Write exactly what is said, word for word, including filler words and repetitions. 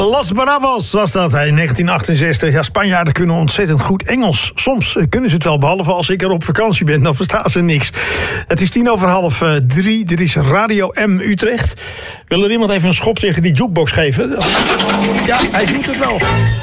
Los Bravos was dat in negentien achtenzestig. Ja, Spanjaarden kunnen ontzettend goed Engels. Soms kunnen ze het wel, behalve als ik er op vakantie ben. Dan verstaan ze niks. Het is tien over half uh, drie. Dit is Radio M Utrecht. Wil er iemand even een schop tegen die jukebox geven? Ja, hij doet het wel.